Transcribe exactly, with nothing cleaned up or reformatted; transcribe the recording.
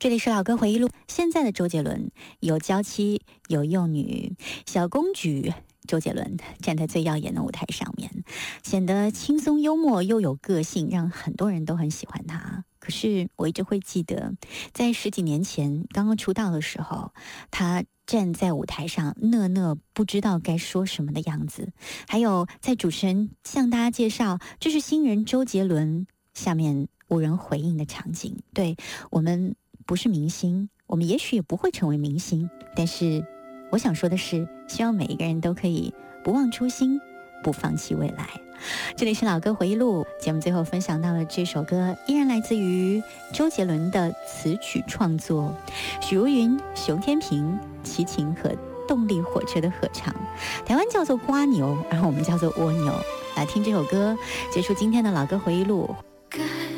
这里是老歌回忆录。现在的周杰伦有娇妻，有幼女，小公举。周杰伦站在最耀眼的舞台上面，显得轻松幽默又有个性，让很多人都很喜欢他。可是我一直会记得，在十几年前刚刚出道的时候，他站在舞台上讷讷不知道该说什么的样子，还有在主持人向大家介绍这是新人周杰伦，下面无人回应的场景。对，我们不是明星，我们也许也不会成为明星，但是我想说的是，希望每一个人都可以不忘初心，不放弃未来。这里是老歌回忆录，节目最后分享到了这首歌，依然来自于周杰伦的词曲创作，许茹芸、熊天平、齐秦和动力火车的合唱，台湾叫做瓜牛，然后我们叫做蜗牛。来听这首歌，结束今天的老歌回忆录。